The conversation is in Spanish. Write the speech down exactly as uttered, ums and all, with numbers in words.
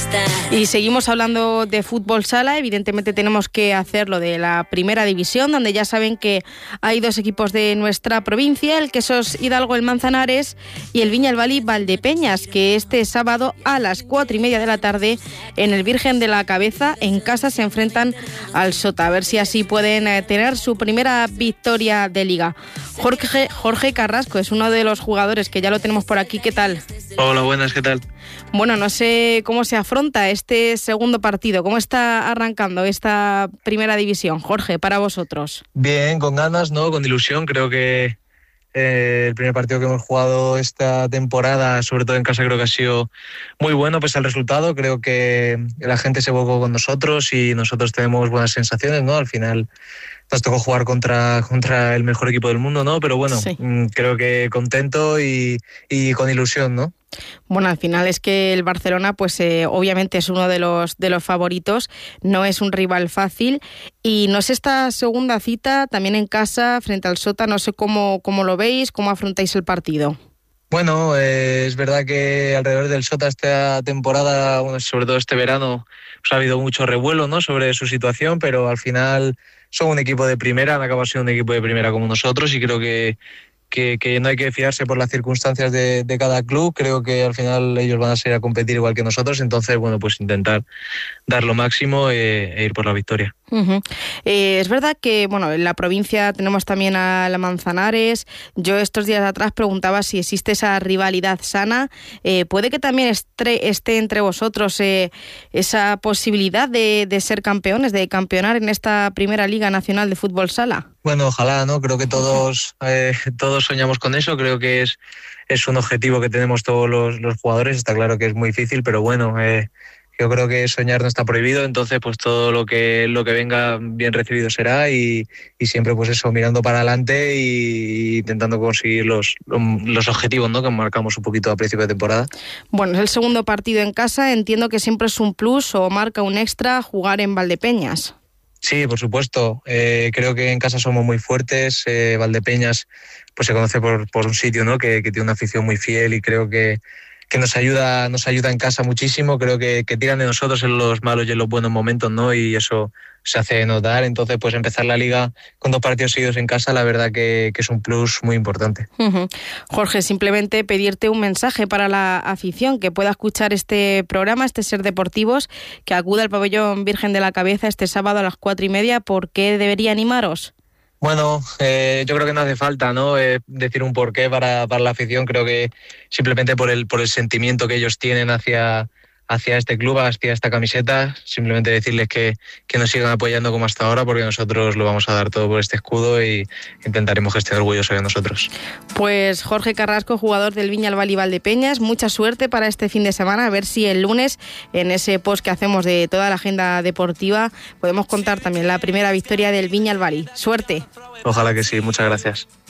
Y seguimos hablando de fútbol sala. Evidentemente tenemos que hacerlo de la primera división, donde ya saben que hay dos equipos de nuestra provincia, el Quesos Hidalgo el Manzanares y el Viñalbali Valdepeñas, que este sábado a las cuatro y media de la tarde en el Virgen de la Cabeza en casa se enfrentan al Sota, a ver si así pueden tener su primera victoria de liga. Jorge, Jorge Carrasco es uno de los jugadores que ya lo tenemos por aquí. ¿Qué tal? Hola, buenas, ¿qué tal? Bueno, no sé cómo se afronta este segundo partido, cómo está arrancando esta primera división, Jorge, para vosotros. Bien, con ganas, ¿no? Con ilusión. Creo que eh, el primer partido que hemos jugado esta temporada, sobre todo en casa, creo que ha sido muy bueno pese al resultado. Creo que la gente se evocó con nosotros y nosotros tenemos buenas sensaciones, ¿no? Al final nos tocó jugar contra, contra el mejor equipo del mundo, ¿no? Pero bueno, sí. Creo que contento y, y con ilusión, ¿no? Bueno, al final es que el Barcelona, pues eh, obviamente es uno de los de los favoritos, no es un rival fácil y no sé esta segunda cita también en casa frente al Sota, no sé cómo, cómo lo veis, cómo afrontáis el partido. Bueno, eh, es verdad que alrededor del Sota esta temporada, bueno, sobre todo este verano, pues ha habido mucho revuelo, ¿no? Sobre su situación, pero al final son un equipo de primera, han acabado siendo un equipo de primera como nosotros y creo que Que, que no hay que fiarse por las circunstancias de, de cada club. Creo que al final ellos van a ser a competir igual que nosotros, entonces bueno, pues intentar dar lo máximo e, e ir por la victoria. Uh-huh. Eh, es verdad que bueno, en la provincia tenemos también a la Manzanares. Yo estos días atrás preguntaba si existe esa rivalidad sana. Eh, ¿Puede que también esté, esté entre vosotros eh, esa posibilidad de, de ser campeones, de campeonar en esta primera Liga Nacional de Fútbol Sala? Bueno, ojalá, ¿no? Creo que todos eh, todos soñamos con eso. Creo que es, es un objetivo que tenemos todos los, los jugadores. Está claro que es muy difícil, pero bueno, eh, yo creo que soñar no está prohibido. Entonces, pues todo lo que lo que venga bien recibido será y, y siempre, pues eso, mirando para adelante y intentando conseguir los, los objetivos, ¿no? Que marcamos un poquito a principio de temporada. Bueno, es el segundo partido en casa. Entiendo que siempre es un plus o marca un extra jugar en Valdepeñas. Sí, por supuesto. Eh, creo que en casa somos muy fuertes. Eh, Valdepeñas pues se conoce por, por un sitio, ¿no? que, que tiene una afición muy fiel y creo que, que nos ayuda nos ayuda en casa muchísimo. Creo que, que tiran de nosotros en los malos y en los buenos momentos, ¿no? Y eso se hace notar. Entonces, pues empezar la liga con dos partidos seguidos en casa, la verdad que, que es un plus muy importante. Uh-huh. Jorge, simplemente pedirte un mensaje para la afición que pueda escuchar este programa, este Ser Deportivos, que acuda al pabellón Virgen de la Cabeza este sábado a las cuatro y media. ¿Por qué debería animaros? Bueno, eh, yo creo que no hace falta, ¿no? Eh, decir un porqué para, para la afición. Creo que simplemente por el, por el sentimiento que ellos tienen hacia... hacia este club, hacia esta camiseta, simplemente decirles que, que nos sigan apoyando como hasta ahora, porque nosotros lo vamos a dar todo por este escudo y intentaremos que estén orgullosos de nosotros. Pues Jorge Carrasco, jugador del Viñalbali Valdepeñas, mucha suerte para este fin de semana, a ver si el lunes, en ese post que hacemos de toda la agenda deportiva, podemos contar también la primera victoria del Viñalbali. Suerte. Ojalá que sí, muchas gracias.